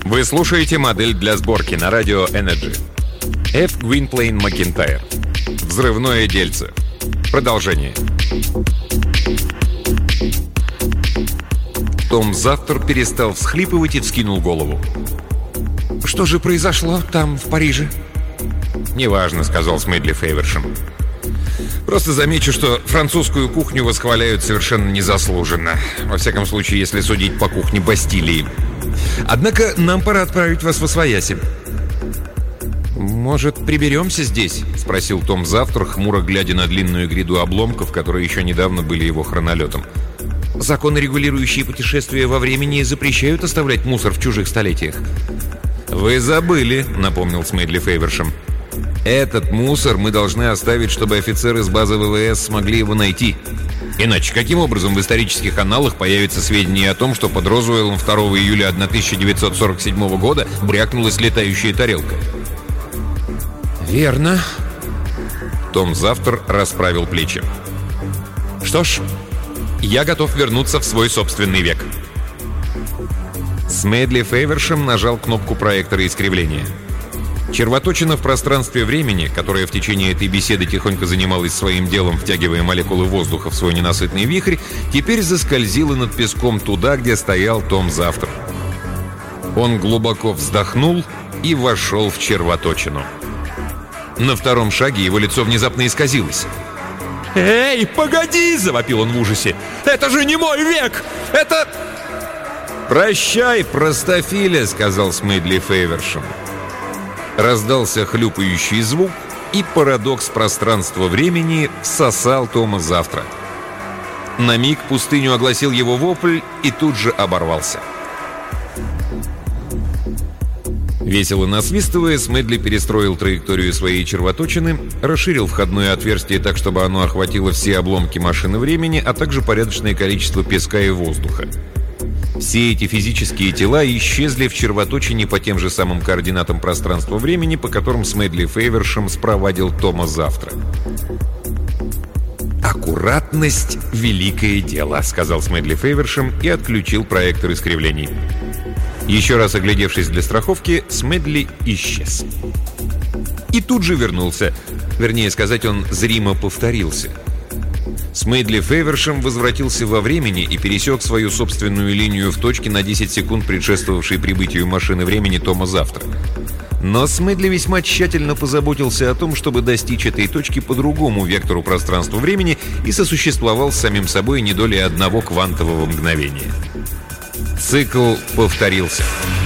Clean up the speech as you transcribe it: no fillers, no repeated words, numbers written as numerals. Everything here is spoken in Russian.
Вы слушаете модель для сборки на радио Energy. F. Gwynplaine McIntyre. Взрывное дельце. Продолжение. Том Зафтер перестал всхлипывать и вскинул голову. «Что же произошло там, в Париже?» «Неважно», — сказал Смедли Фейвершем. «Просто замечу, что французскую кухню восхваляют совершенно незаслуженно. Во всяком случае, если судить по кухне Бастилии. Однако нам пора отправить вас восвояси». «Может, приберемся здесь?» — спросил Том Зафтер, хмуро глядя на длинную гряду обломков, которые еще недавно были его хронолетом. «Законы, регулирующие путешествия во времени, запрещают оставлять мусор в чужих столетиях». «Вы забыли», — напомнил Смедли Фейвершем. «Этот мусор мы должны оставить, чтобы офицеры с базы ВВС смогли его найти. Иначе каким образом в исторических анналах появится сведения о том, что под Розуэллом 2 июля 1947 года брякнулась летающая тарелка?» «Верно». Том Зафтер расправил плечи. «Что ж, я готов вернуться в свой собственный век». Смедли Фейвершем нажал кнопку проектора искривления. Червоточина в пространстве времени, которая в течение этой беседы тихонько занималась своим делом, втягивая молекулы воздуха в свой ненасытный вихрь, теперь заскользила над песком туда, где стоял Том Зафтер. Он глубоко вздохнул и вошел в червоточину. На втором шаге его лицо внезапно исказилось. «Эй, погоди!» — завопил он в ужасе. «Это же не мой век! Это...» «Прощай, простофиля!» — сказал Смедли Фейвершем. Раздался хлюпающий звук, и парадокс пространства-времени всосал Тома Зафтера. На миг пустыню огласил его вопль и тут же оборвался. Весело насвистывая, Смедли перестроил траекторию своей червоточины, расширил входное отверстие так, чтобы оно охватило все обломки машины времени, а также порядочное количество песка и воздуха. Все эти физические тела исчезли в червоточине по тем же самым координатам пространства-времени, по которым Смедли Фейвершем спровадил Тома Зафтера. «Аккуратность — великое дело», — сказал Смедли Фейвершем и отключил проектор искривлений. Еще раз оглядевшись для страховки, Смедли исчез. И тут же вернулся. Вернее сказать, он зримо повторился. Смедли Фейвершем возвратился во времени и пересек свою собственную линию в точке на 10 секунд, предшествовавшей прибытию машины времени Тома Зафтера. Но Смедли весьма тщательно позаботился о том, чтобы достичь этой точки по другому вектору пространства-времени и сосуществовал с самим собой не долей одного квантового мгновения. Цикл повторился.